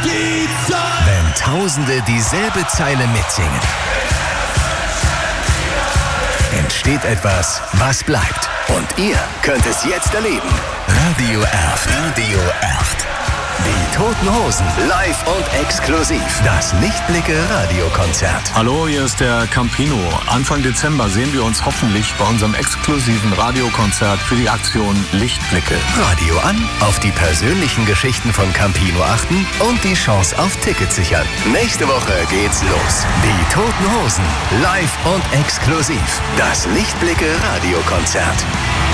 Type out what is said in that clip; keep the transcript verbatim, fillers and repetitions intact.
die Zeit. Wenn Tausende dieselbe Zeile mitsingen, entsteht etwas, was bleibt. Und ihr könnt es jetzt erleben. Radio Erft. Radio Erft. Die Toten Hosen, live und exklusiv. Das Lichtblicke-Radiokonzert. Hallo, hier ist der Campino. Anfang Dezember sehen wir uns hoffentlich bei unserem exklusiven Radiokonzert für die Aktion Lichtblicke. Radio an, auf die persönlichen Geschichten von Campino achten und die Chance auf Tickets sichern. Nächste Woche geht's los. Die Toten Hosen, live und exklusiv. Das Lichtblicke-Radiokonzert.